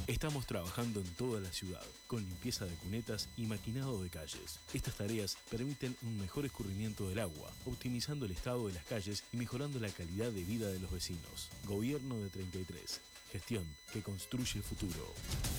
Estamos trabajando en toda la ciudad, con limpieza de cunetas y maquinado de calles. Estas tareas permiten un mejor escurrimiento del agua, optimizando el estado de las calles y mejorando la calidad de vida de los vecinos. Gobierno de 33. Gestión que construye el futuro.